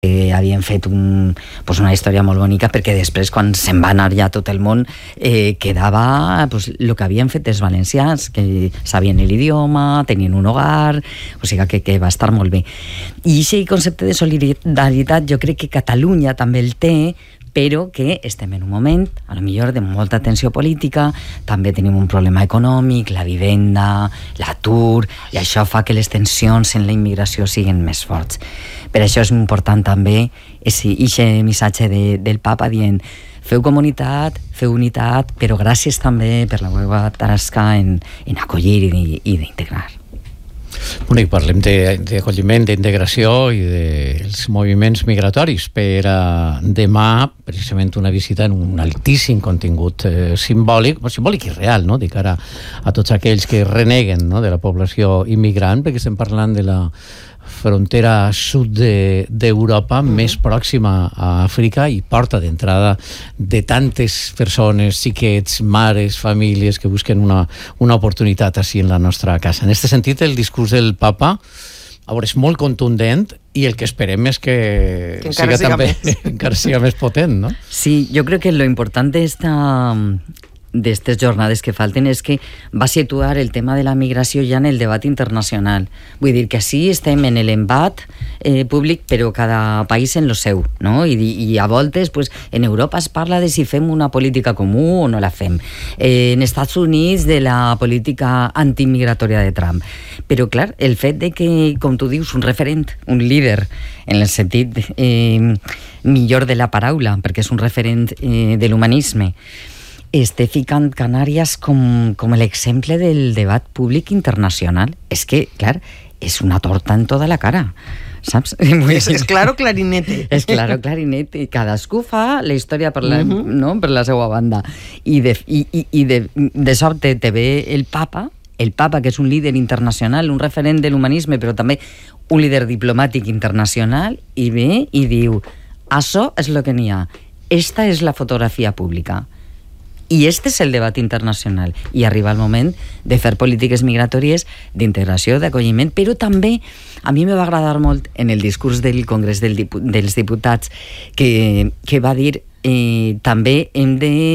havien fet una història molt bonica, perquè després, quan se'n va anar ja tot el món, quedava el que havien fet els valencians, que sabien l'idioma, tenien un hogar, o sigui que va estar molt bé. I aquest concepte de solidaritat jo crec que Catalunya també el té, però que estem en un moment, a lo millor, de molta tensió política, també tenim un problema econòmic, la vivenda, l'atur, i això fa que les tensions en la immigració siguin més forts. Per això és important també aquest missatge del papa dient: feu comunitat, feu unitat, però gràcies també per la vostra tasca en acollir i d'integrar. I parlem d'acolliment, d'integració i dels moviments migratoris. Per demà, precisament, una visita en un altíssim contingut simbòlic i real, no?, de cara a tots aquells que reneguen, no?, de la població immigrant, perquè estem parlant de la frontera sud d'Europa, més pròxima a Àfrica i porta d'entrada de tantes persones, xiquets, mares, famílies que busquen una oportunitat així en la nostra casa. En aquest sentit, el discurs del papa és molt contundent i el que esperem és que encara siga més potent, no? Sí, jo crec que lo important d'estes jornades que falten és que va situar el tema de la migració ja en el debat internacional. Vull dir que sí, estem en l'embat públic, però cada país en lo seu, no? I a voltes en Europa es parla de si fem una política comú o no la fem. En Estats Units de la política antimigratòria de Trump. Però clar, el fet de que, com tu dius, un referent, un líder, en el sentit millor de la paraula, perquè és un referent de l'humanisme, esté ficant Canàries com l'exemple del debat públic internacional. És que, clar, és una torta en tota la cara, saps? És claro clarinete. És claro clarinete. Cadascú fa la història per la seva banda. I de sobte te ve el papa, que és un líder internacional, un referent de l'humanisme, però també un líder diplomàtic internacional, i ve i diu: això és el que n'hi ha. Esta és la fotografia pública. I este és el debat internacional. I arriba el moment de fer polítiques migratòries d'integració, d'acolliment, però també a mi me va agradar molt en el discurs del Congrés dels Diputats que va dir també hem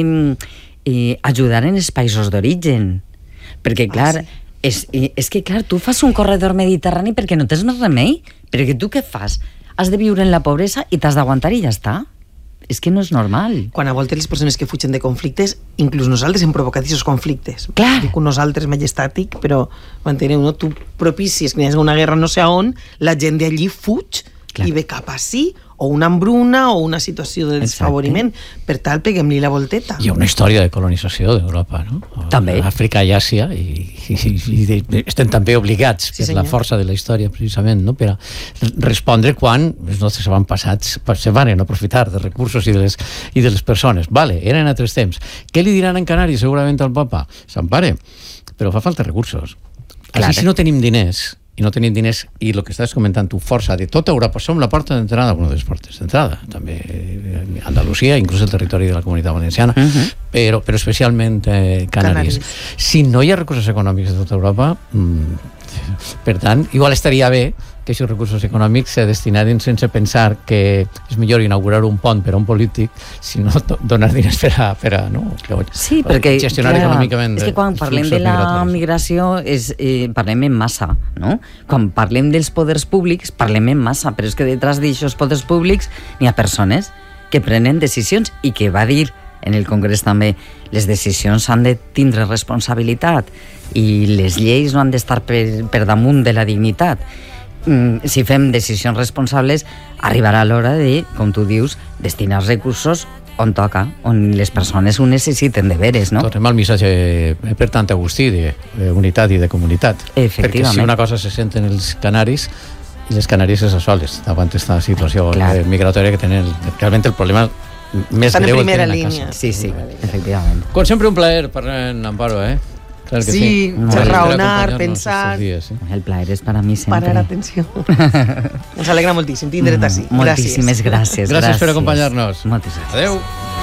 d'ajudar en els països d'origen. Perquè, clar, és que, clar, tu fas un corredor mediterrani perquè no tens més remei. Perquè tu què fas? Has de viure en la pobresa i t'has d'aguantar i ja està. És que no és normal. Quan a voltes les persones que fugen de conflictes, inclús nosaltres hem provocat aquests conflictes. Clar. Dic nosaltres majestàtic, però m'enteneu, no? Tu propicies que hi hagi una guerra no sé on, la gent d'allí fuig i ve cap ací, o una hambruna o una situació de desfavoriment. Per tal, peguem-li la volteta. Hi ha una història de colonització d'Europa, no? També. Àfrica i Àsia, i estem també obligats per la força de la història, precisament, no?, per a respondre quan els nostres avantpassats se van aprofitar de recursos i de les persones. Vale, eren altres temps. Què li diran en Canàries segurament al papa? S'empare, però fa falta recursos. Així, si no tenim diners, i el que estàs comentant tu, força de tota Europa, som la porta d'entrada, una de les portes d'entrada, també Andalusia, inclús el territori de la Comunitat Valenciana, però especialment Canàries. Si no hi ha recursos econòmics de tota Europa, per tant, igual estaria bé que aquests recursos econòmics se destinaren sense pensar que és millor inaugurar un pont per a un polític, sinó donar diners per a sí, perquè gestionar econòmicament. És que quan parlem de la migració parlem en massa, no? Quan parlem dels poders públics parlem en massa, però és que detrás d'aixòs poders públics n'hi ha persones que prenen decisions i que va dir en el Congrés també, les decisions han de tindre responsabilitat i les lleis no han d'estar per damunt de la dignitat. Si fem decisions responsables, arribarà l'hora de, com tu dius, destinar recursos on toca, on les persones ho necessiten de veres, no? Tornem al missatge, per tant, agustí, d'unitat i de comunitat. Efectivament. Perquè si una cosa se sent en els canaris, i les Canàries és a soles, davant aquesta situació migratòria que tenen, realment el problema més greu el tenen a casa. Sí, efectivament. Com sempre, un plaer parlar en Amparo, Claro que sí, raonar, pensar. El plaer és per a mi sempre. Parar atenció. Ens alegra moltíssim tindre't així. Moltíssimes gràcies. Gràcies per acompanyar-nos. Moltes gràcies. Adéu.